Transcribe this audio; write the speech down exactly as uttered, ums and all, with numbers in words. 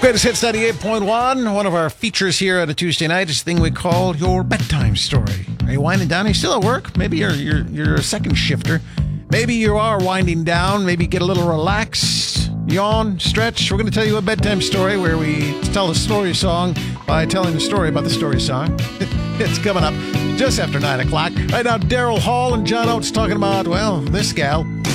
Greatest Hits ninety-eight point one. One of our features here on a Tuesday night is a thing we call your bedtime story. Are you winding down? Are you still at work? Maybe you're, you're, you're a second shifter. Maybe you are winding down. Maybe get a little relaxed, yawn, stretch. We're going to tell you a bedtime story where we tell a story song by telling the story about the story song. It's coming up just after nine o'clock. Right now, Daryl Hall and John Oates talking about, well, this gal.